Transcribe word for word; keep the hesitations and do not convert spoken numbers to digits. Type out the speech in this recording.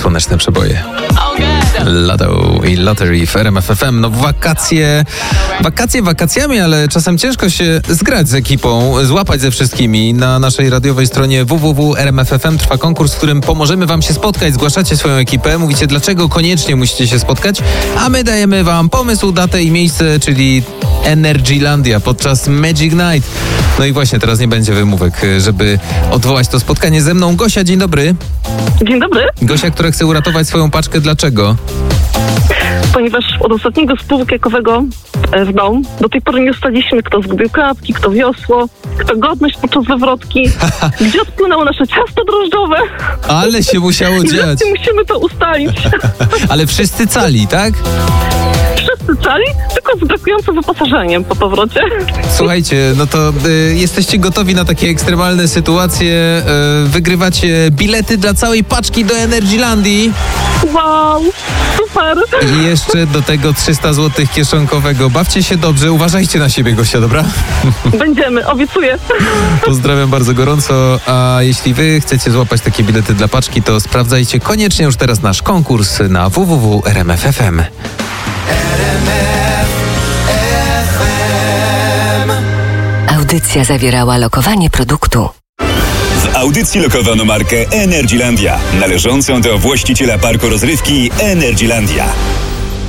słoneczne przeboje. Lotto i Lottery w R M F F M. No wakacje, wakacje wakacjami, ale czasem ciężko się zgrać z ekipą, złapać ze wszystkimi. Na naszej radiowej stronie w w w kropka r m f f m trwa konkurs, w którym pomożemy wam się spotkać. Zgłaszacie swoją ekipę, mówicie dlaczego koniecznie musicie się spotkać, a my dajemy wam pomysł, datę i miejsce, czyli Energylandia podczas Magic Night. No i właśnie teraz nie będzie wymówek, żeby odwołać to spotkanie ze mną. Gosia, dzień dobry. Dzień dobry. Gosia, która chce uratować swoją paczkę. Dlaczego? Ponieważ od ostatniego spływu kajkowego w dom do tej pory nie ustaliliśmy, kto zgubił klapki, kto wiosło, kto godność podczas wywrotki, gdzie odpłynęło nasze ciasto drożdżowe. Ale się musiało dziać. Musimy to ustalić. Ale wszyscy cali, tak? Wszyscy cali, tylko z brakującym wyposażeniem po powrocie. Słuchajcie, no to y, jesteście gotowi na takie ekstremalne sytuacje. Y, wygrywacie bilety dla całej paczki do Energylandii. Wow, super. I jeszcze do tego trzysta złotych kieszonkowego. Bawcie się dobrze, uważajcie na siebie, Gosia, dobra? Będziemy, obiecuję. Pozdrawiam bardzo gorąco, a jeśli wy chcecie złapać takie bilety dla paczki, to sprawdzajcie koniecznie już teraz nasz konkurs na w w w kropka r m f f m. Audycja zawierała lokowanie produktu. W audycji lokowano markę Energylandia, należącą do właściciela parku rozrywki Energylandia.